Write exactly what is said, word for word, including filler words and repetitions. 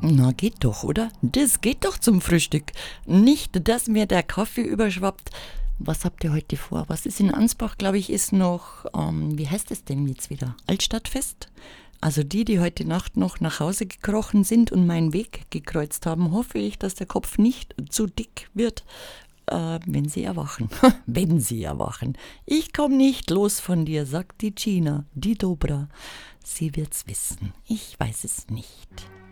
Na, geht doch, oder? Das geht doch zum Frühstück. Nicht, dass mir der Kaffee überschwappt. Was habt ihr heute vor? Was ist in Ansbach, glaube ich, ist noch, ähm, wie heißt es denn jetzt wieder? Altstadtfest? Also die, die heute Nacht noch nach Hause gekrochen sind und meinen Weg gekreuzt haben, hoffe ich, dass der Kopf nicht zu dick wird, äh, wenn sie erwachen. Wenn sie erwachen. Ich komm nicht los von dir, sagt die Gina, die Dobra. Sie wird's wissen. Ich weiß es nicht.